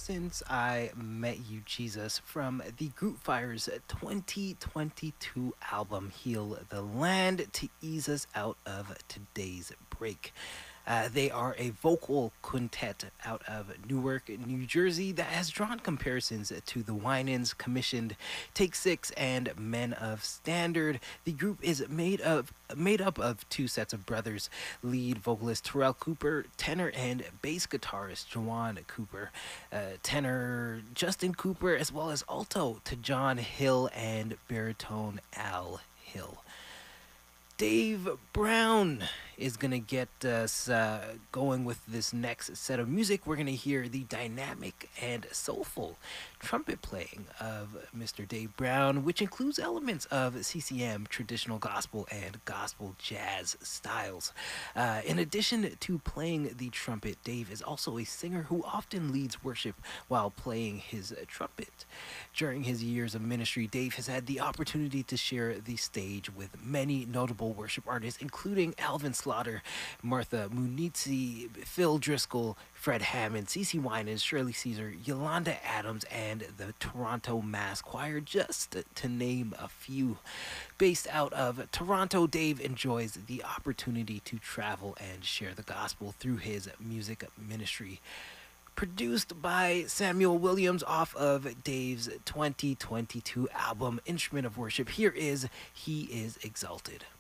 Since I Met You, Jesus, from the Group Fire's 2022 album Heal the Land to ease us out of today's break. They are a vocal quintet out of Newark, New Jersey that has drawn comparisons to the Winans commissioned Take Six and Men of Standard. The group is made up of two sets of brothers, lead vocalist Terrell Cooper, tenor and bass guitarist Jawan Cooper, tenor Justin Cooper, as well as alto to John Hill and baritone Al Hill. Dave Brown is going to get us going with this next set of music. We're going to hear the dynamic and soulful trumpet playing of Mr. Dave Brown, which includes elements of CCM, traditional gospel, and gospel jazz styles. In addition to playing the trumpet, Dave is also a singer who often leads worship while playing his trumpet. During his years of ministry, Dave has had the opportunity to share the stage with many notable worship artists, including Alvin Slaughter, Martha Munizzi, Phil Driscoll, Fred Hammond, CeCe Winans, Shirley Caesar, Yolanda Adams, and the Toronto Mass Choir, just to name a few. Based out of Toronto, Dave enjoys the opportunity to travel and share the gospel through his music ministry. Produced by Samuel Williams off of Dave's 2022 album Instrument of Worship, here is He Is Exalted.